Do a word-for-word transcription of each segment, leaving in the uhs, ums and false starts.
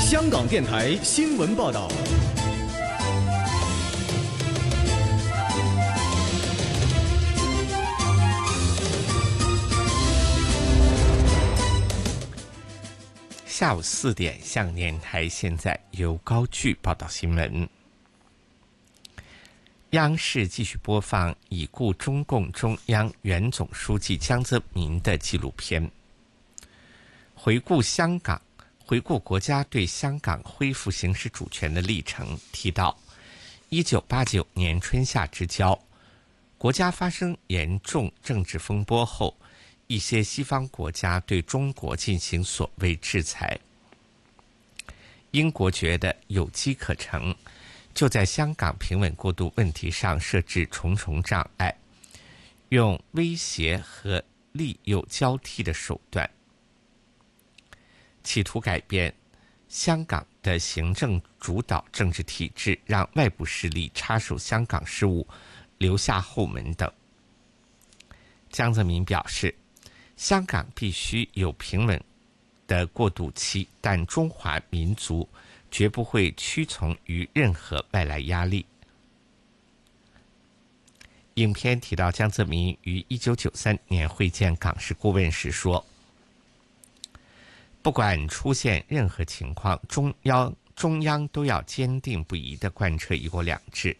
香港电台新闻报道。 下午四点，香港电台现在由高炬报道新闻。央视继续播放已故中共中央原总书记江泽民的纪录片，回顾香港，回顾国家对香港恢复行使主权的历程，提到一九八九年春夏之交，国家发生严重政治风波后，一些西方国家对中国进行所谓制裁。英国觉得有机可乘，就在香港平稳过渡问题上设置重重障碍，用威胁和利诱交替的手段，企图改变香港的行政主导政治体制，让外部势力插手香港事务，留下后门等。江泽民表示，香港必须有平稳的过渡期，但中华民族绝不会屈从于任何外来压力。影片提到，江泽民于一九九三年会见港事顾问时说，不管出现任何情况，中央中央都要坚定不移地贯彻一国两制。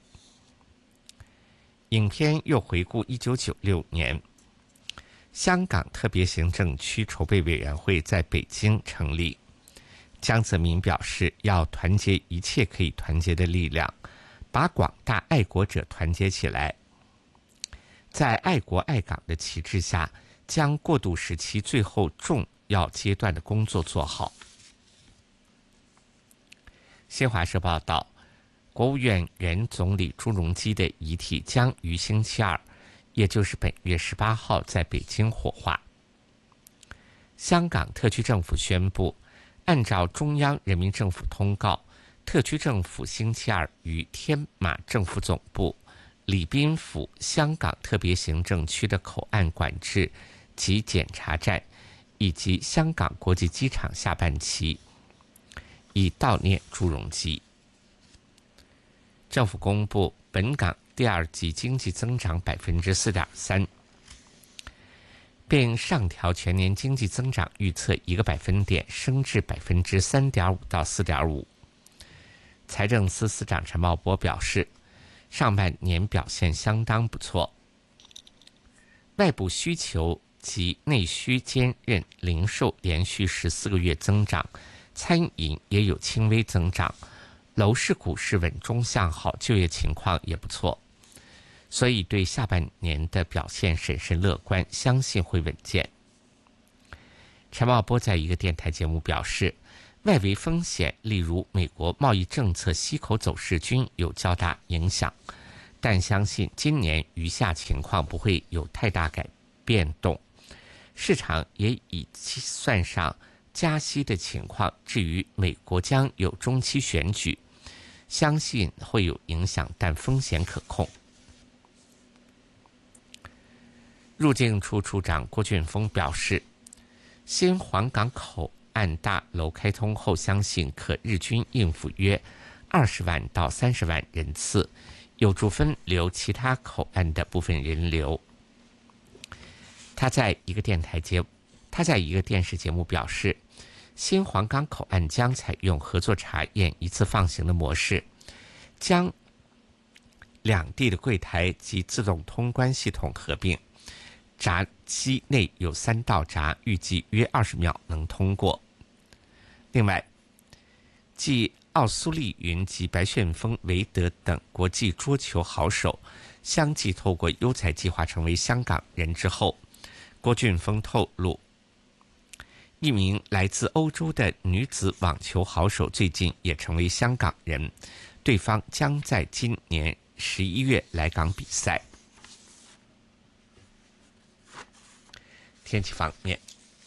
影片又回顾一九九六年，香港特别行政区筹备委员会在北京成立。江泽民表示，要团结一切可以团结的力量，把广大爱国者团结起来，在爱国爱港的旗帜下，将过渡时期最后重要阶段的工作做好。新华社报道，国务院原总理朱镕基的遗体将于星期二，也就是本月十八号在北京火化。香港特区政府宣布，按照中央人民政府通告，特区政府星期二于天马政府总部、礼宾府香港特别行政区的口岸管制及检查站以及香港国际机场下半旗，以悼念朱镕基。政府公布本港第二季经济增长 百分之四点三， 并上调全年经济增长预测一个百分点，升至 百分之三点五 到 四点五。 财政司司长陈茂波表示，上半年表现相当不错，外部需求及内需坚韧，零售连续十四个月增长，餐饮也有轻微增长，楼市股市稳中向好，就业情况也不错，所以对下半年的表现审慎乐观，相信会稳健。陈茂波在一个电台节目表示，外围风险例如美国贸易政策息口走势均有较大影响，但相信今年余下情况不会有太大改变动，市场也已算上加息的情况。至于美国将有中期选举，相信会有影响，但风险可控。入境处处长郭俊峰表示，新皇岗口岸大楼开通后，相信可日均应付约二十万到三十万人次，有助分流其他口岸的部分人流。他在一个电台节，他在一个电视节目表示，新皇岗口岸将采用合作查验一次放行的模式，将两地的柜台及自动通关系统合并，闸机内有三道闸，预计约二十秒能通过。另外，继奥苏利云及白旋风、韦德等国际桌球好手相继透过优才计划成为香港人之后，郭俊峰透露，一名来自欧洲的女子网球好手最近也成为香港人，对方将在今年十一月来港比赛。天气方面，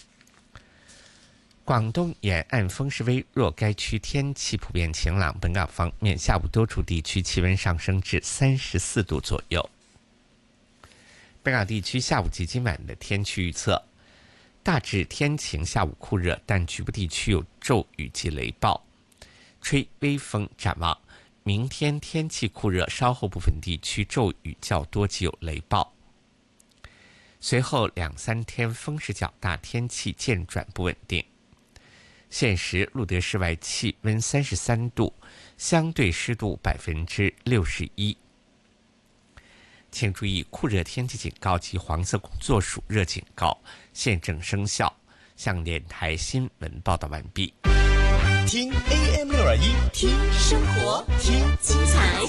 广东沿岸风势微弱，该区天气普遍晴朗。本港方面，下午多处地区气温上升至三十四度左右。本港地区下午及今晚的天气预测，大致天晴，下午酷热，但局部地区有骤雨及雷暴， 吹微风。展望明天天气酷热，稍后部分地区骤雨较多及有雷暴。随后两三天风势较大，天气渐转不稳定。现时路德室外气温三十三度，相对湿度百分之六十一。请注意，酷热天气警告及黄色工作暑热警告现正生效。向电台新闻报道完毕。 听 A M 六二一， 听生活，听精彩，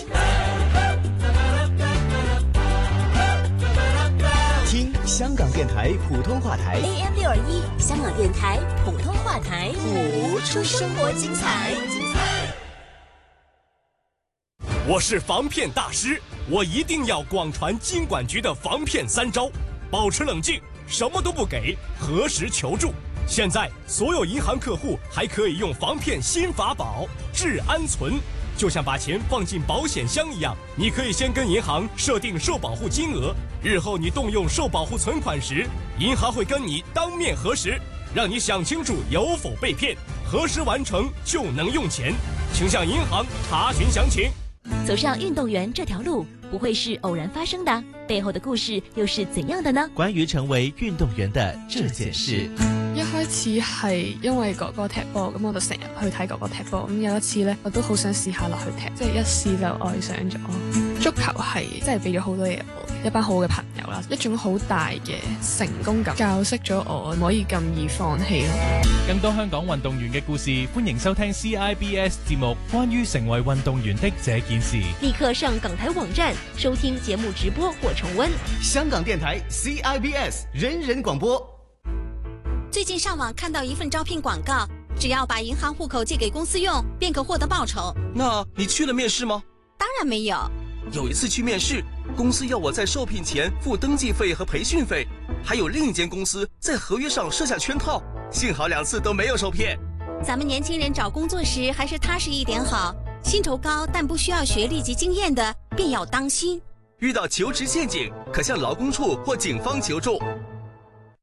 听香港电台普通话台 A M 六二一，香港电台普通话台， 谱出生活精彩。 我是防骗大师，我一定要广传金管局的防骗三招：保持冷静，什么都不给，核实求助。现在所有银行客户还可以用防骗新法宝治安存，就像把钱放进保险箱一样，你可以先跟银行设定受保护金额，日后你动用受保护存款时，银行会跟你当面核实，让你想清楚有否被骗，核实完成就能用钱，请向银行查询详情。 走上运动员这条路不会是偶然发生的，背后的故事又是怎样的呢？ 關於成為運動員的這件事， 一開始係因為哥哥踢波，咁我就成日去睇哥哥踢波。咁有一次呢，我都好想試下落去踢，即係一試就愛上咗。足球係真係俾咗好多嘢我，一班好嘅朋友啦，一種好大嘅成功感，教識咗我唔可以咁易放棄咯。 更多香港運動員嘅故事，歡迎收聽 C I B S 節目《關於成為運動員的這件事》。 立刻上港台網站收聽節目直播或重溫。 香港電台 C I B S 人人廣播。 最近上網看到一份招聘廣告，只要把銀行戶口借給公司用，便可獲得報酬。 那你去了面試嗎？ 當然沒有。 有一次去面試，公司要我在受聘前付登記費和培訓費，還有另一間公司在合約上設下圈套，幸好兩次都沒有受騙。 咱們年輕人找工作時還是踏實一點好，薪酬高但不需要學歷及經驗的便要當心。 遇到求職陷阱，可向勞工處或警方求助。